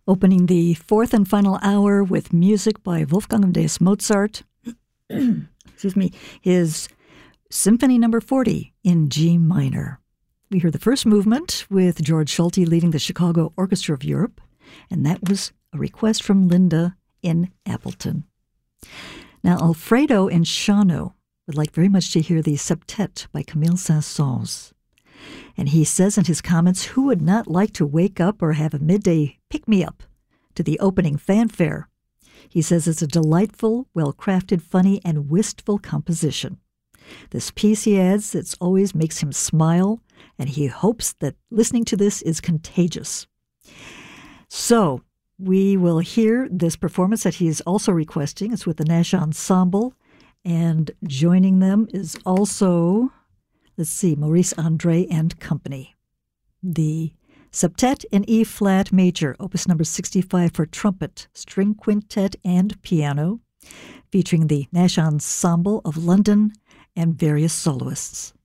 Opening the fourth and final hour with music by Wolfgang Amadeus Mozart. Excuse me, his Symphony No. 40 in G minor. We heard the first movement with George Schulte leading the Chicago Orchestra of Europe, and that was a request from Linda in Appleton. Now, Alfredo in Shawano would like very much to hear the Septet by Camille Saint-Saëns. And he says in his comments, who would not like to wake up or have a midday pick-me-up to the opening fanfare? He says it's a delightful, well-crafted, funny, and wistful composition. This piece, he adds, it always makes him smile, and he hopes that listening to this is contagious. So we will hear this performance that he is also requesting. It's with the Nash Ensemble, and joining them is also, let's see, Maurice Andre and Company. The Septet in E-flat major, opus number 65 for trumpet, string quintet, and piano, featuring the Nash Ensemble of London and various soloists.